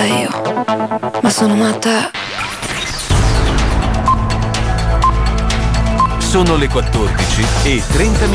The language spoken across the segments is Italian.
matta io, ma sono matta. Sono le 14:30.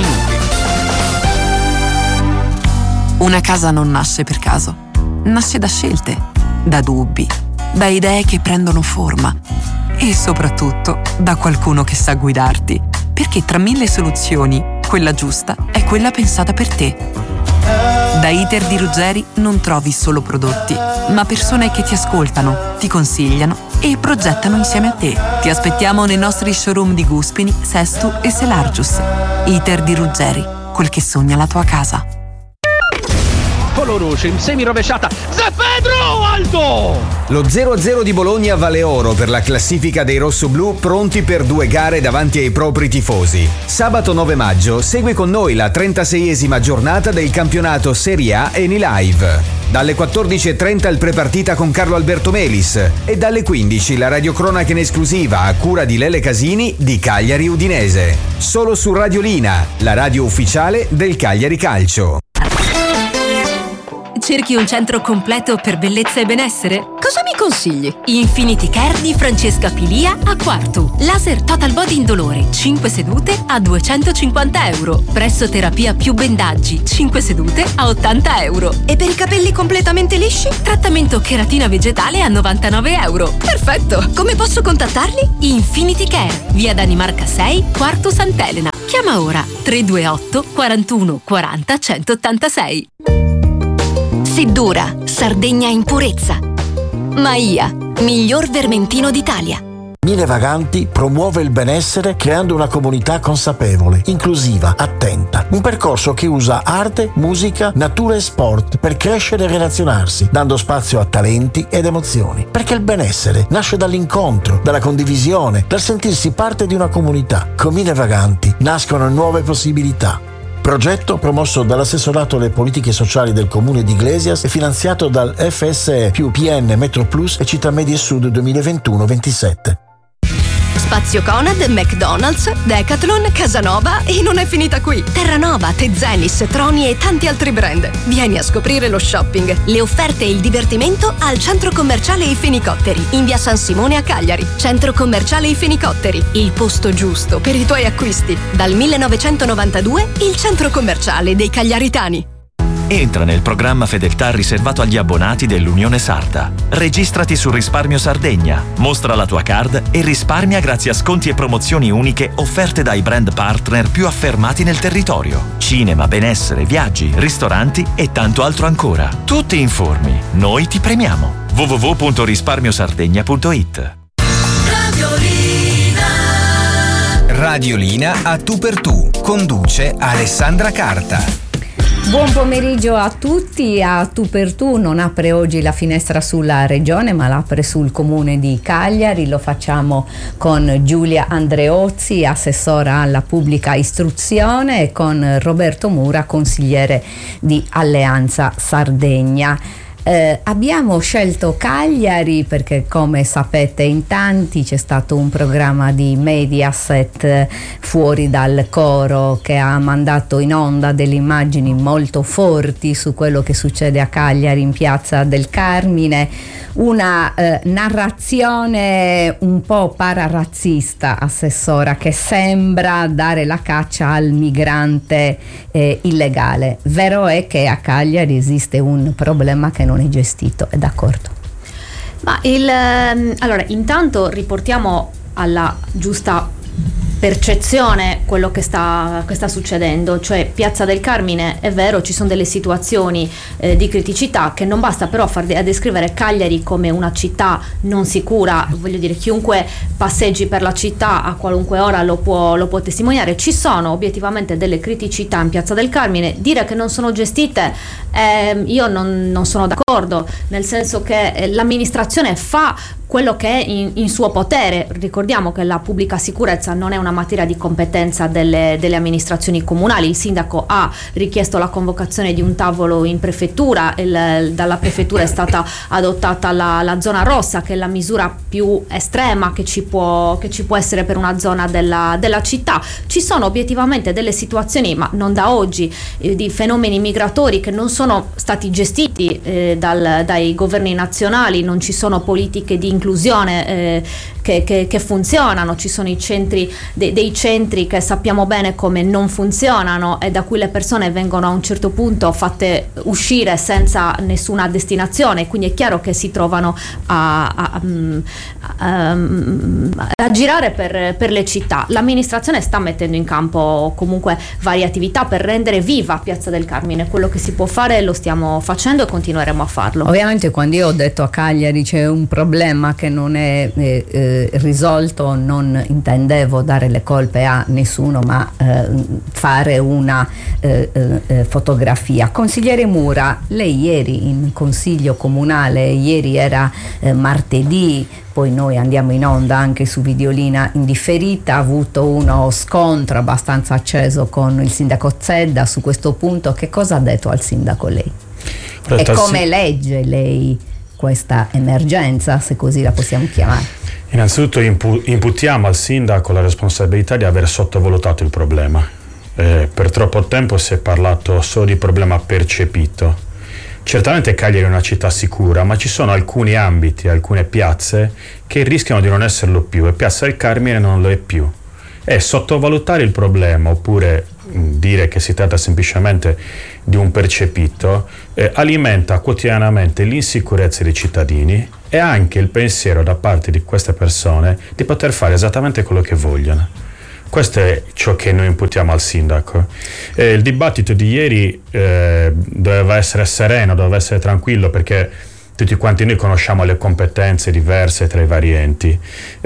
Una casa non nasce per caso, nasce da scelte, da dubbi, da idee che prendono forma e soprattutto da qualcuno che sa guidarti, perché tra 1000 soluzioni, quella giusta è quella pensata per te. Da Iter di Ruggeri non trovi solo prodotti, ma persone che ti ascoltano, ti consigliano e progettano insieme a te. Ti aspettiamo nei nostri showroom di Guspini, Sestu e Selargius. Iter di Ruggeri, quel che sogna la tua casa. Coloroce in semi-rovesciata. Zé Pedro, alto! Lo 0-0 di Bologna vale oro per la classifica dei rossoblù, pronti per 2 gare davanti ai propri tifosi. Sabato 9 maggio segui con noi la 36esima giornata del campionato Serie A Eni Live. Dalle 14:30 il prepartita con Carlo Alberto Melis e dalle 15 la radiocronaca in esclusiva a cura di Lele Casini di Cagliari Udinese. Solo su Radiolina, la radio ufficiale del Cagliari Calcio. Cerchi un centro completo per bellezza e benessere? Cosa mi consigli? Infinity Care di Francesca Pilia a Quartu. Laser Total Body indolore, 5 sedute a €250. Pressoterapia più bendaggi, 5 sedute a €80. E per i capelli completamente lisci? Trattamento cheratina vegetale a €99. Perfetto! Come posso contattarli? Infinity Care, via Danimarca 6, Quartu Sant'Elena. Chiama ora 328 41 40 186. Seddura, Sardegna in purezza. Maia, miglior vermentino d'Italia. Mille Vaganti promuove il benessere creando una comunità consapevole, inclusiva, attenta. Un percorso che usa arte, musica, natura e sport per crescere e relazionarsi, dando spazio a talenti ed emozioni. Perché il benessere nasce dall'incontro, dalla condivisione, dal sentirsi parte di una comunità. Con Mille Vaganti nascono nuove possibilità. Progetto promosso dall'assessorato alle politiche sociali del comune di Iglesias e finanziato dal FSE più PN Metro Plus e Città Medie Sud 2021-27. Spazio Conad, McDonald's, Decathlon, Casanova e non è finita qui. Terranova, Tezenis, Troni e tanti altri brand. Vieni a scoprire lo shopping, le offerte e il divertimento al Centro Commerciale I Fenicotteri, in via San Simone a Cagliari. Centro Commerciale I Fenicotteri, il posto giusto per i tuoi acquisti. Dal 1992 il Centro Commerciale dei Cagliaritani. Entra nel programma Fedeltà riservato agli abbonati dell'Unione Sarda. Registrati su Risparmio Sardegna, mostra la tua card e risparmia grazie a sconti e promozioni uniche offerte dai brand partner più affermati nel territorio. Cinema, benessere, viaggi, ristoranti e tanto altro ancora. Tu ti informi, noi ti premiamo. www.risparmiosardegna.it. Radiolina a tu per tu. Conduce Alessandra Carta. Buon pomeriggio a tutti. A Tu per Tu non apre oggi la finestra sulla regione, ma l'apre sul comune di Cagliari. Lo facciamo con Giulia Andreozzi, assessora alla pubblica istruzione, e con Roberto Mura, consigliere di Alleanza Sardegna. Abbiamo scelto Cagliari perché, come sapete in tanti, c'è stato un programma di Mediaset Fuori dal coro che ha mandato in onda delle immagini molto forti su quello che succede a Cagliari in Piazza del Carmine, una narrazione un po' pararazzista, assessora, che sembra dare la caccia al migrante illegale. Vero è che a Cagliari esiste un problema che non è gestito, è d'accordo? Ma allora, intanto riportiamo alla giusta percezione quello che sta succedendo, cioè Piazza del Carmine, è vero, ci sono delle situazioni di criticità che non basta però a descrivere Cagliari come una città non sicura. Voglio dire, chiunque passeggi per la città a qualunque ora lo può testimoniare. Ci sono obiettivamente delle criticità in Piazza del Carmine. Dire che non sono gestite, io non sono d'accordo, nel senso che l'amministrazione fa quello che è in suo potere. Ricordiamo che la pubblica sicurezza non è una materia di competenza delle amministrazioni comunali. Il sindaco ha richiesto la convocazione di un tavolo in prefettura, dalla prefettura è stata adottata la zona rossa, che è la misura più estrema che ci può essere per una zona della città. Ci sono obiettivamente delle situazioni, ma non da oggi, di fenomeni migratori che non sono stati gestiti dai governi nazionali, non ci sono politiche di inclusione che funzionano, ci sono i centri dei centri che sappiamo bene come non funzionano e da cui le persone vengono a un certo punto fatte uscire senza nessuna destinazione, quindi è chiaro che si trovano a girare per le città. L'amministrazione sta mettendo in campo comunque varie attività per rendere viva Piazza del Carmine. Quello che si può fare lo stiamo facendo e continueremo a farlo. Ovviamente quando io ho detto a Cagliari c'è un problema che non è risolto, non intendevo dare le colpe a nessuno, ma fare una fotografia. Consigliere Mura, lei ieri in consiglio comunale, ieri era martedì, poi noi andiamo in onda anche su Videolina in differita, ha avuto uno scontro abbastanza acceso con il sindaco Zedda su questo punto. Che cosa ha detto al sindaco lei? E come legge lei questa emergenza, se così la possiamo chiamare? Innanzitutto imputiamo al sindaco la responsabilità di aver sottovalutato il problema. Per troppo tempo si è parlato solo di problema percepito. Certamente Cagliari è una città sicura, ma ci sono alcuni ambiti, alcune piazze che rischiano di non esserlo più, e Piazza del Carmine non lo è più. E sottovalutare il problema oppure dire che si tratta semplicemente di un percepito alimenta quotidianamente l'insicurezza dei cittadini e anche il pensiero da parte di queste persone di poter fare esattamente quello che vogliono. Questo è ciò che noi imputiamo al sindaco. Il dibattito di ieri doveva essere sereno, doveva essere tranquillo, perché tutti quanti noi conosciamo le competenze diverse tra i vari enti.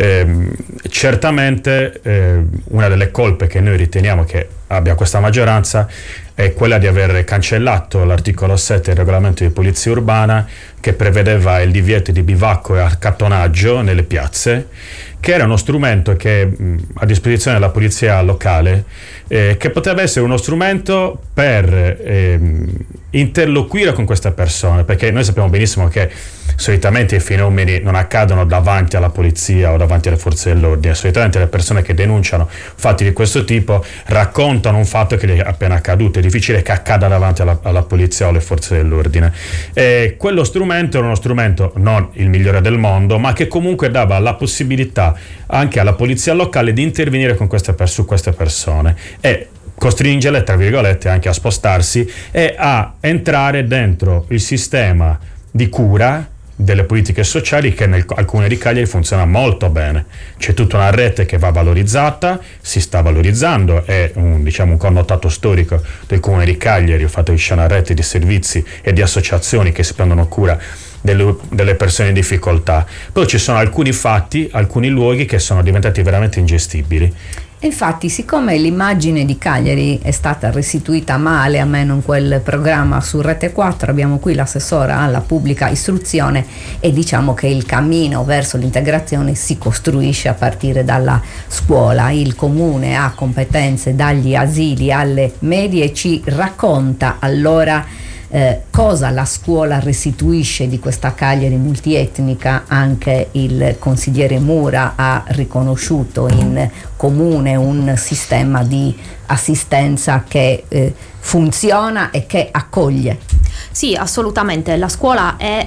Certamente una delle colpe che noi riteniamo che abbia questa maggioranza è quella di aver cancellato l'articolo 7 del regolamento di polizia urbana, che prevedeva il divieto di bivacco e accattonaggio nelle piazze, che era uno strumento che a disposizione della polizia locale, che poteva essere uno strumento per interloquire con queste persone, perché noi sappiamo benissimo che solitamente i fenomeni non accadono davanti alla polizia o davanti alle forze dell'ordine. Solitamente le persone che denunciano fatti di questo tipo raccontano un fatto che gli è appena accaduto. È difficile che accada davanti alla polizia o alle forze dell'ordine. E quello strumento era uno strumento non il migliore del mondo, ma che comunque dava la possibilità anche alla polizia locale di intervenire con su queste persone e costringerle, tra virgolette, anche a spostarsi e a entrare dentro il sistema di cura delle politiche sociali che nel Comune di Cagliari funziona molto bene. C'è tutta una rete che va valorizzata, si sta valorizzando, è un connotato storico del Comune di Cagliari il fatto che ci sia una rete di servizi e di associazioni che si prendono cura delle persone in difficoltà. Poi ci sono alcuni fatti, alcuni luoghi che sono diventati veramente ingestibili. Infatti, siccome l'immagine di Cagliari è stata restituita male, almeno in quel programma su Rete 4, abbiamo qui l'assessora alla pubblica istruzione e diciamo che il cammino verso l'integrazione si costruisce a partire dalla scuola. Il comune ha competenze dagli asili alle medie. Ci racconta allora cosa la scuola restituisce di questa Cagliari multietnica. Anche il consigliere Mura ha riconosciuto in comune un sistema di assistenza che funziona e che accoglie. Sì, assolutamente. La scuola è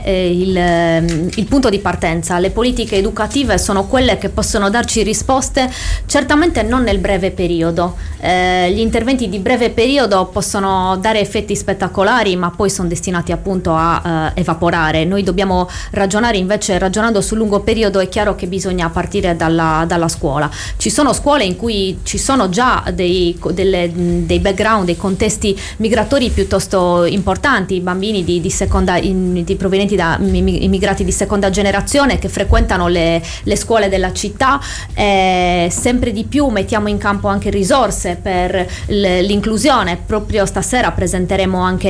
il punto di partenza. Le politiche educative sono quelle che possono darci risposte, certamente non nel breve periodo. Gli interventi di breve periodo possono dare effetti spettacolari, ma poi sono destinati appunto a evaporare. Noi dobbiamo ragionare invece, ragionando sul lungo periodo, è chiaro che bisogna partire dalla scuola. Ci sono scuole in cui ci sono già dei background, dei contesti migratori piuttosto importanti. bambini di provenienti da immigrati di seconda generazione che frequentano le scuole della città. Sempre di più mettiamo in campo anche risorse per l'inclusione. Proprio stasera presenteremo anche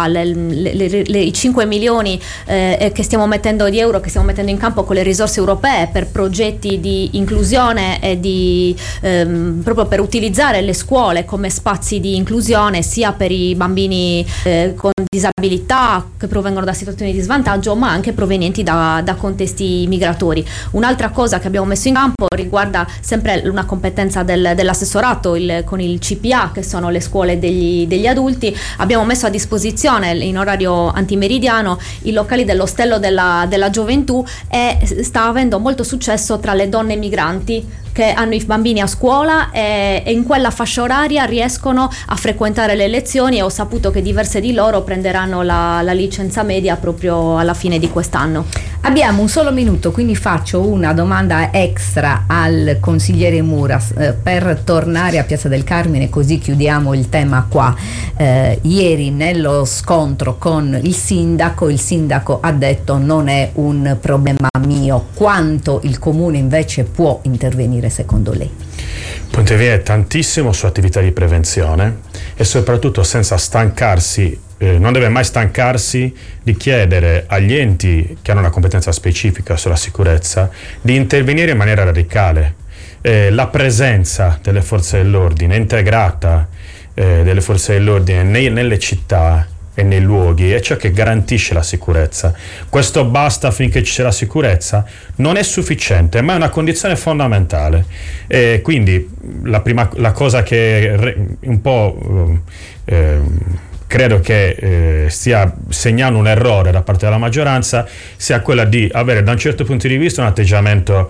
i 5 milioni che stiamo mettendo in campo con le risorse europee per progetti di inclusione e proprio per utilizzare le scuole come spazi di inclusione sia per i bambini con disabilità che provengono da situazioni di svantaggio, ma anche provenienti da contesti migratori. Un'altra cosa che abbiamo messo in campo riguarda sempre una competenza dell'assessorato con il CPA, che sono le scuole degli adulti. Abbiamo messo a disposizione in orario antimeridiano i locali dell'Ostello della Gioventù e sta avendo molto successo tra le donne migranti che hanno i bambini a scuola e in quella fascia oraria riescono a frequentare le lezioni, e ho saputo che diverse di loro prenderanno la licenza media proprio alla fine di quest'anno. Abbiamo un solo minuto, quindi faccio una domanda extra al consigliere Muras per tornare a Piazza del Carmine, così chiudiamo il tema qua. Ieri nello scontro con il sindaco ha detto: non è un problema mio. Quanto il comune invece può intervenire secondo lei? Può intervenire tantissimo su attività di prevenzione e soprattutto senza stancarsi. Non deve mai stancarsi di chiedere agli enti che hanno una competenza specifica sulla sicurezza di intervenire in maniera radicale. La presenza delle forze dell'ordine integrata delle forze dell'ordine nelle città e nei luoghi è ciò che garantisce la sicurezza. Questo basta finché ci sia la sicurezza? Non è sufficiente, ma è una condizione fondamentale. Quindi la cosa che un po' credo che stia segnando un errore da parte della maggioranza sia quella di avere da un certo punto di vista un atteggiamento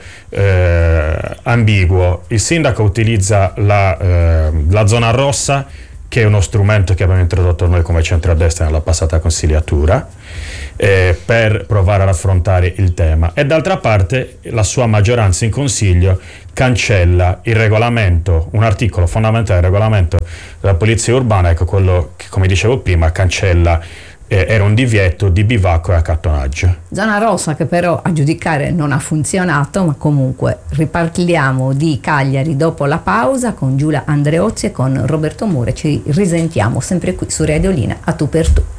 ambiguo. Il sindaco utilizza la zona rossa, che è uno strumento che abbiamo introdotto noi come centrodestra nella passata consigliatura, per provare ad affrontare il tema, e d'altra parte la sua maggioranza in consiglio cancella il regolamento, un articolo fondamentale del regolamento della polizia urbana, ecco, quello che, come dicevo prima, cancella era un divieto di bivacco e accattonaggio. Zona rossa che però a giudicare non ha funzionato, ma comunque riparliamo di Cagliari dopo la pausa con Giulia Andreozzi e con Roberto Mure. Ci risentiamo sempre qui su Radiolina a Tu per Tu.